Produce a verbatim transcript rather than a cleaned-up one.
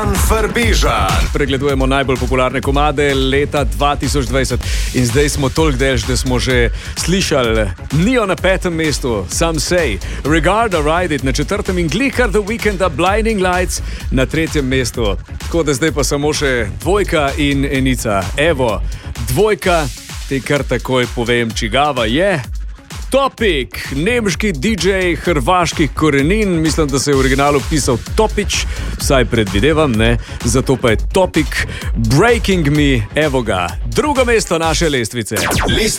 Farbižan. Pregledujemo najbolj popularne komade leta dva tisoč dvajset in zdaj smo toliko delž, da smo že slišali Nio na petem mestu, Some Say, Regarda Ride It na četrtem in Glicker The Weekenda Blinding Lights na tretjem mestu. Tako da zdaj pa samo še dvojka in enica. Evo, dvojka, ti kar takoj povem, čigava je. Topic, nemški D J hrvaških korenin, mislim, da se je v originalu pisal Topič, vsaj predvidevam, ne, zato pa je Topic, Breaking Me, evo ga, drugo mesto naše lestvice. List